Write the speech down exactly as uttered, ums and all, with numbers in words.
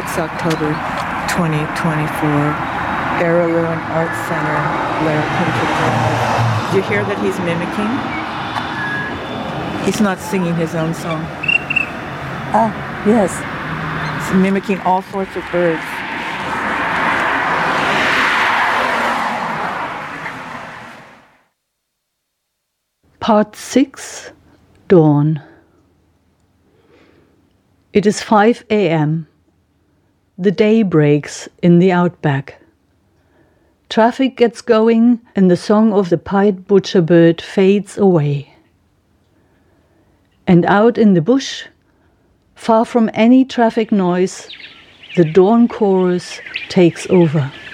October twenty twenty-four, Araluen Art Center, Blair Country Drive. Did you hear that he's mimicking? He's not singing his own song. Ah, yes. He's mimicking all sorts of birds. Part six, Dawn. It is five a.m. The day breaks in the outback. Traffic gets going and the song of the pied butcherbird fades away. And out in the bush, far from any traffic noise, the dawn chorus takes over.